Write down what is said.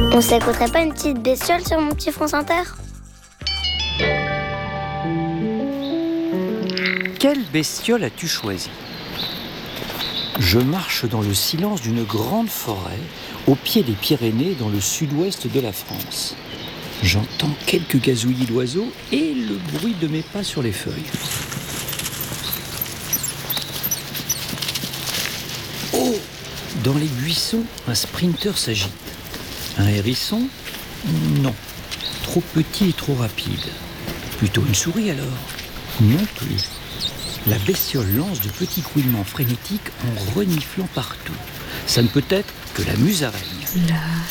On s'écouterait pas une petite bestiole sur mon petit France Inter? Quelle bestiole as-tu choisi? Je marche dans le silence d'une grande forêt, au pied des Pyrénées, dans le sud-ouest de la France. J'entends quelques gazouillis d'oiseaux et le bruit de mes pas sur les feuilles. Oh! Dans les buissons, un sprinter s'agite. Un hérisson? Non. Trop petit et trop rapide. Plutôt une souris alors? Non plus. La bestiole lance de petits couinements frénétiques en reniflant partout. Ça ne peut être que la musaraigne.